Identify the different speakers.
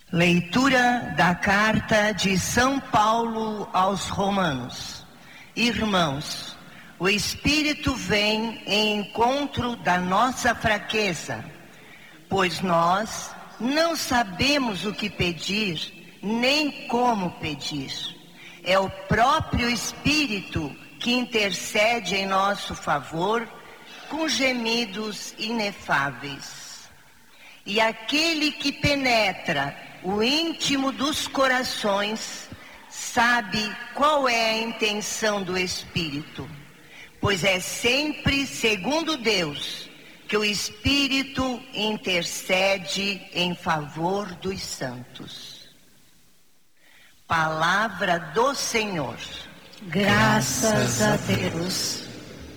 Speaker 1: Leitura da carta de São Paulo aos Romanos. Irmãos, o Espírito vem em encontro da nossa fraqueza, pois nós não sabemos o que pedir, nem como pedir. É o próprio Espírito que intercede em nosso favor com gemidos inefáveis. E aquele que penetra o íntimo dos corações sabe qual é a intenção do Espírito, pois é sempre segundo Deus que o Espírito intercede em favor dos santos. Palavra do Senhor.
Speaker 2: Graças a Deus.